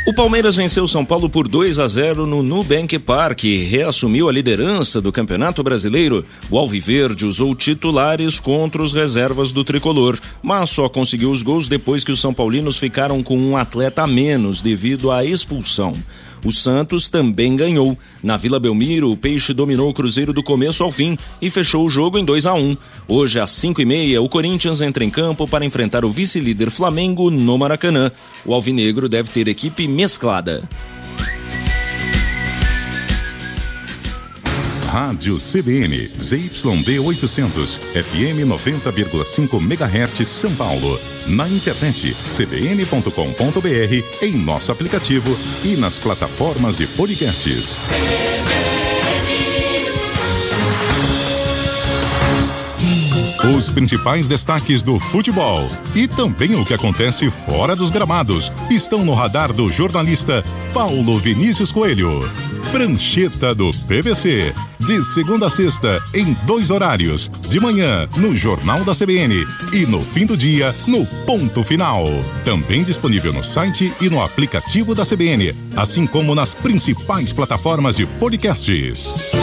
O Palmeiras venceu o São Paulo por 2-0 no Nubank Park e reassumiu a liderança do Campeonato Brasileiro. O Alviverde usou titulares contra os reservas do tricolor, mas só conseguiu os gols depois que os São Paulinos ficaram com um atleta a menos devido à expulsão. O Santos também ganhou. Na Vila Belmiro, o Peixe dominou o Cruzeiro do começo ao fim e fechou o jogo em 2-1. Hoje, às 5h30, o Corinthians entra em campo para enfrentar o vice-líder Flamengo no Maracanã. O alvinegro deve ter equipe mesclada. Rádio CBN, ZYD 800, FM 90,5 MHz, São Paulo. Na internet, cbn.com.br, em nosso aplicativo e nas plataformas de podcasts. Os principais destaques do futebol e também o que acontece fora dos gramados estão no radar do jornalista Paulo Vinícius Coelho. Prancheta do PVC, de segunda a sexta, em 2 horários, de manhã no Jornal da CBN e no fim do dia no Ponto Final. Também disponível no site e no aplicativo da CBN, assim como nas principais plataformas de podcasts.